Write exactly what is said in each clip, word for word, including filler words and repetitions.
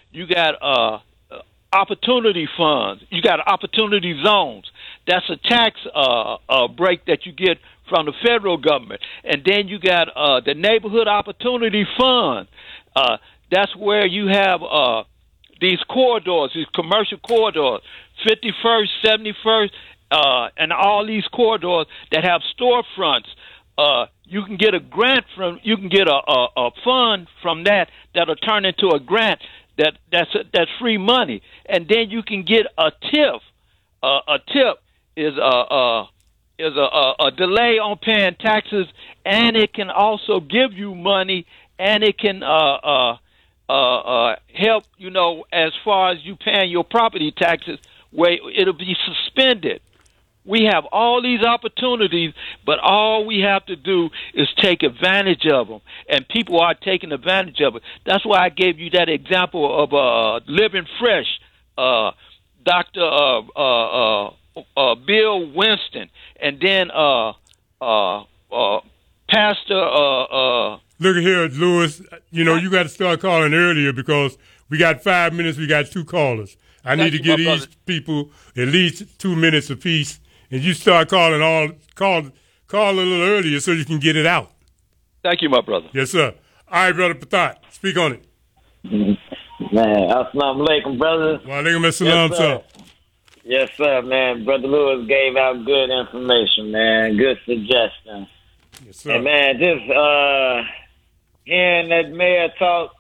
You got uh, opportunity funds. You got opportunity zones. That's a tax uh, uh, break that you get from the federal government. And then you got uh, the Neighborhood Opportunity Fund. Uh, that's where you have uh, these corridors, these commercial corridors, fifty-first, seventy-first, uh, and all these corridors that have storefronts. Uh, you can get a grant from, you can get a, a, a fund from that that'll turn into a grant that that's a, that's free money, and then you can get a tip. Uh, a tip is a, a is a, a, a delay on paying taxes, and it can also give you money, and it can uh, uh, uh, uh, help, you know, as far as you paying your property taxes, where it'll be suspended. We have all these opportunities, but all we have to do is take advantage of them, and people are taking advantage of it. That's why I gave you that example of uh, Living Fresh, uh, Doctor Uh, uh, uh, uh, Bill Winston, and then uh, uh, uh, Pastor. Uh, uh, Look at here, Lewis. You know, you got to start calling earlier because we got five minutes. We got two callers. I need to give these people at least two minutes apiece. And you start calling all call call a little earlier so you can get it out. Thank you, my brother. Yes, sir. All right, Brother Pathat, speak on it. Mm-hmm. Man, assalamu alaikum, brother. Wa alaikum assalam, yes, sir. Yes, sir, man. Brother Lewis gave out good information, man. Good suggestions. Yes, sir. And, man, just uh, hearing that mayor talk,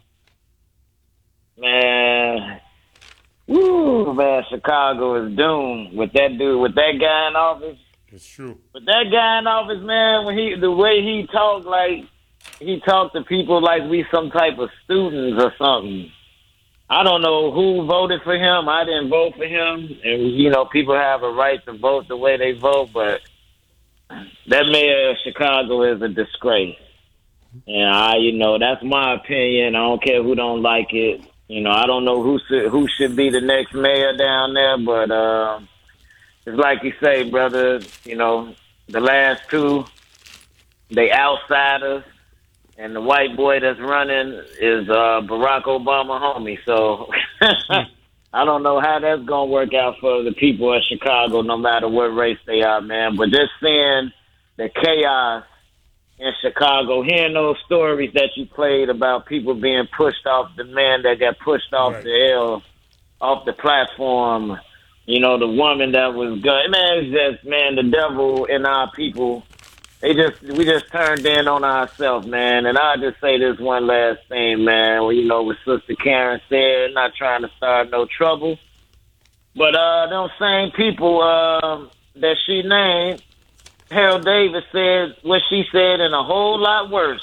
man... Woo, man, Chicago is doomed with that dude, with that guy in office. It's true. With that guy in office, man, when he, the way he talked, like, he talked to people like we some type of students or something. I don't know who voted for him. I didn't vote for him. And, you know, people have a right to vote the way they vote, but that mayor of Chicago is a disgrace. And I, you know, that's my opinion. I don't care who don't like it. You know, I don't know who should, who should be the next mayor down there, but uh, it's like you say, brother, you know, the last two, they outsiders, and the white boy that's running is uh, Barack Obama homie. So I don't know how that's going to work out for the people of Chicago, no matter what race they are, man. But just seeing the chaos in Chicago, hearing those stories that you played about people being pushed off, the man that got pushed off right. the L, off the platform, you know, the woman that was good. Man, it's just, man, the devil in our people, they just, we just turned in on ourselves, man. And I'll just say this one last thing, man. Well, you know, what Sister Karen said, not trying to start no trouble. But uh, those same people uh, that she named, Harold Davis said what she said and a whole lot worse.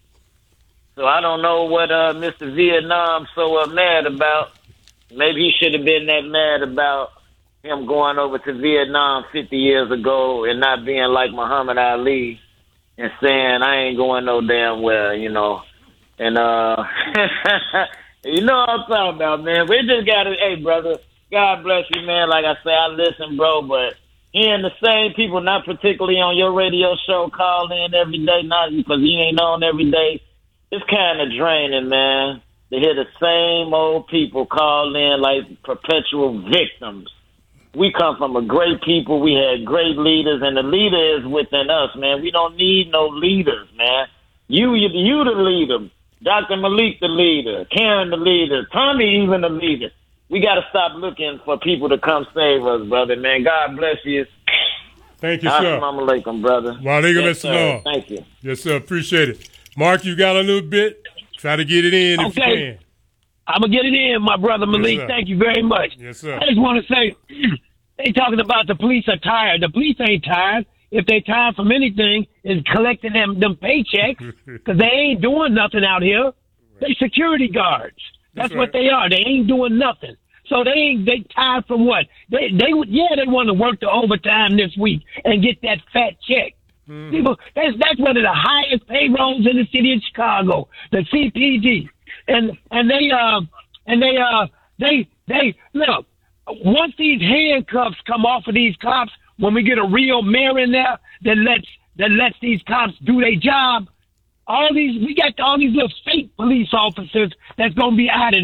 So I don't know what uh, Mister Vietnam so uh, mad about. Maybe he should have been that mad about him going over to Vietnam fifty years ago and not being like Muhammad Ali and saying, I ain't going no damn well, you know. And, uh, you know what I'm talking about, man. We just got to, hey, brother, God bless you, man. Like I say, I listen, bro, but hearing the same people, not particularly on your radio show, call in every day, not because you ain't on every day. It's kind of draining, man, to hear the same old people call in like perpetual victims. We come from a great people. We had great leaders, and the leader is within us, man. We don't need no leaders, man. You, you, you the leader. Doctor Malik the leader. Karen the leader. Tommy even the leader. We got to stop looking for people to come save us, brother, man. God bless you. Thank you, sir. Assalamu alaikum, brother. Wa alaikum yes, assalam. Thank you. Yes, sir. Appreciate it. Mark, you got a little bit? Try to get it in if okay. you can. I'm going to get it in, my brother Malik. Yes, Thank you very much. Yes, sir. I just want to say, they talking about the police are tired. The police ain't tired. If they tired from anything, is collecting them, them paychecks because they ain't doing nothing out here. They security guards. That's, That's right. what they are. They ain't doing nothing. So they ain't, they tired from what? They, they, yeah, they want to work the overtime this week and get that fat check. Mm-hmm. People, that's, that's one of the highest payrolls in the city of Chicago, the C P D. And, and they, uh, and they, uh, they, they, look, once these handcuffs come off of these cops, when we get a real mayor in there that lets, that lets these cops do their job, all these, we got all these little fake police officers that's going to be out of there.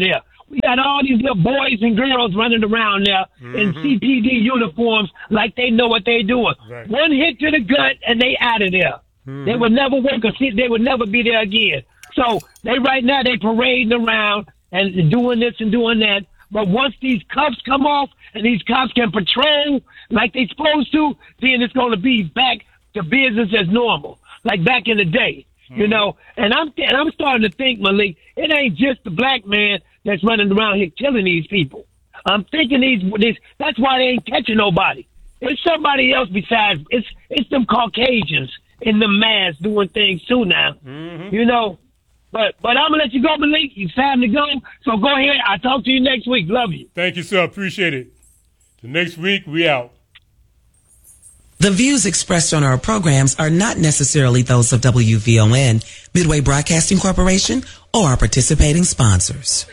We got all these little boys and girls running around there mm-hmm. in C P D uniforms like they know what they're doing. Right. One hit to the gut and they out of there. Mm-hmm. They would never work or see, they would never be there again. So they right now they parading around and doing this and doing that. But once these cuffs come off and these cops can patrol like they supposed to, then it's going to be back to business as normal, like back in the day, mm-hmm. you know. And I'm and I'm starting to think, Malik, it ain't just the black man that's running around here killing these people. I'm thinking these, these that's why they ain't catching nobody. It's somebody else besides it's it's them Caucasians in the mask doing things too now, mm-hmm. you know. But but I'm gonna let you go, Malik. It's time to go. So go ahead. I'll talk to you next week. Love you. Thank you, sir. Appreciate it. The next week we out. The views expressed on our programs are not necessarily those of W V O N, Midway Broadcasting Corporation, or our participating sponsors.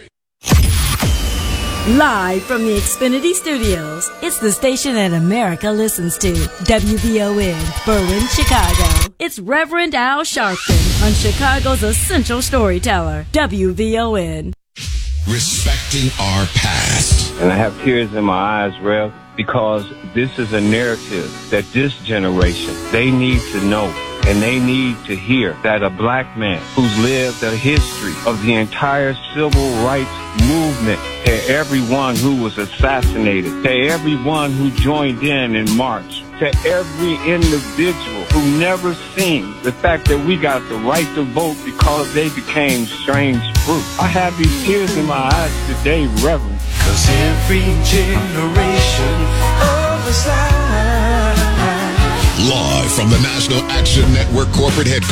Live from the Xfinity Studios, it's the station that America listens to. W V O N, Berwyn, Chicago. It's Reverend Al Sharpton on Chicago's essential storyteller, W V O N. Respecting our past. And I have tears in my eyes, Rev, because this is a narrative that this generation, they need to know. And they need to hear that a black man who's lived a history of the entire civil rights movement, to everyone who was assassinated, to everyone who joined in in March, to every individual who never seen the fact that we got the right to vote because they became strange fruit. I have these tears in my eyes today, Reverend. Cause every generation of the side. Live from the National Action Network corporate headquarters.